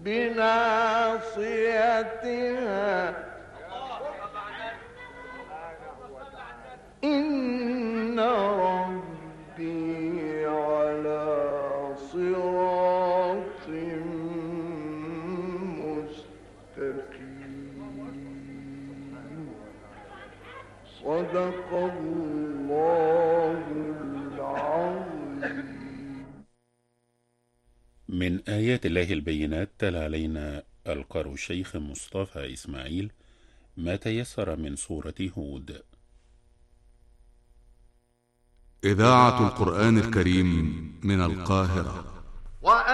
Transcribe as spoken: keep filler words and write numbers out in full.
بناصيتها إن ربي على صراط مستقيم. صدق الله العظيم. من آيات الله البينات تلا علينا القارئ الشيخ مصطفى إسماعيل ما تيسر من سورة هود. إذاعة القرآن الكريم من القاهرة.